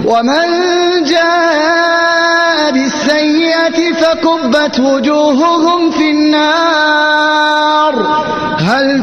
ومن جاء بالسيئة فكبت وجوههم في النار هل